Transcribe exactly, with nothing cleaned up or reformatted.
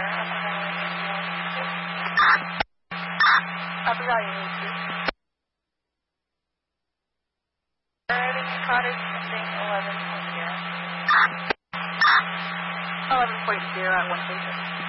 Copy all you need to. Alright, cottage missing eleven point zero. eleven point zero at one station.